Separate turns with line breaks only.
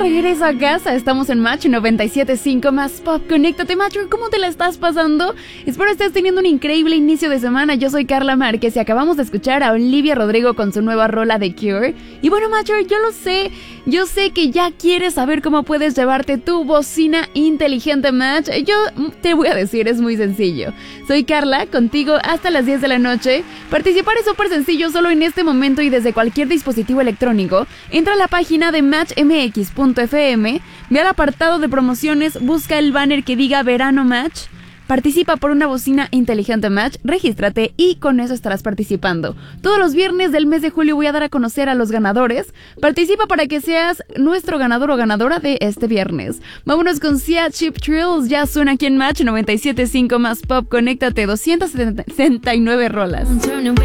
regreso a casa. Estamos en Match 97.5 más Pop. Conéctate, Matcher. ¿Cómo te la estás pasando? Espero estés teniendo un increíble inicio de semana. Yo soy Carla Márquez y acabamos de escuchar a Olivia Rodrigo con su nueva rola de Cure. Y bueno, Matcher, yo lo sé. Yo sé que ya quieres saber cómo puedes llevarte tu bocina inteligente, Match. Yo te voy a decir, es muy sencillo. Soy Carla, contigo hasta las 10 de la noche. Participar es súper sencillo, solo en este momento y desde cualquier dispositivo electrónico. Entra a la página de matchmx.fm, ve al apartado de promociones, busca el banner que diga Verano Match. Participa por una bocina inteligente Match, regístrate y con eso estarás participando. Todos los viernes del mes de julio voy a dar a conocer a los ganadores. Participa para que seas nuestro ganador o ganadora de este viernes. Vámonos con Sia Cheap Thrills, ya suena aquí en Match 97.5 más Pop. Conéctate, 269 rolas.